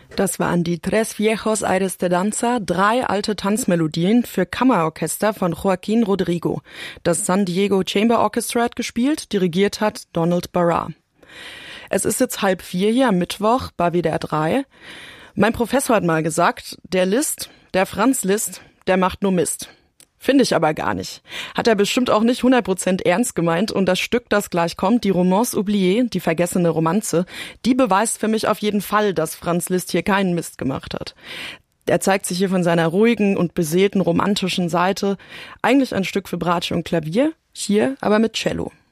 Das waren die Tres Viejos Aires de Danza, 3 alte Tanzmelodien für Kammerorchester von Joaquín Rodrigo. Das San Diego Chamber Orchestra hat gespielt, dirigiert hat Donald Barra. Es ist jetzt 3:30 hier am Mittwoch bei WDR 3. Mein Professor hat mal gesagt, der Franz Liszt, der macht nur Mist. Finde ich aber gar nicht. Hat er bestimmt auch nicht 100% ernst gemeint und das Stück, das gleich kommt, die Romance oubliée, die vergessene Romanze, die beweist für mich auf jeden Fall, dass Franz Liszt hier keinen Mist gemacht hat. Er zeigt sich hier von seiner ruhigen und beseelten romantischen Seite. Eigentlich ein Stück für Bratsche und Klavier, hier aber mit Cello.